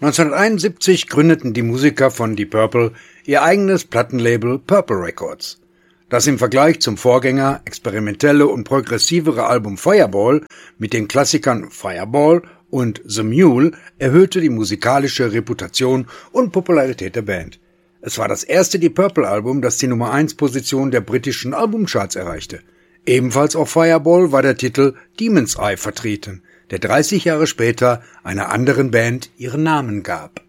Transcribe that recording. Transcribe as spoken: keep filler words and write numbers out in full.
neunzehnhunderteinundsiebzig gründeten die Musiker von Deep Purple ihr eigenes Plattenlabel Purple Records. Das im Vergleich zum Vorgänger experimentelle und progressivere Album Fireball mit den Klassikern Fireball und The Mule erhöhte die musikalische Reputation und Popularität der Band. Es war das erste Deep Purple Album, das die Nummer eins Position der britischen Albumcharts erreichte. Ebenfalls auf Fireball war der Titel Demon's Eye vertreten, der dreißig Jahre später einer anderen Band ihren Namen gab.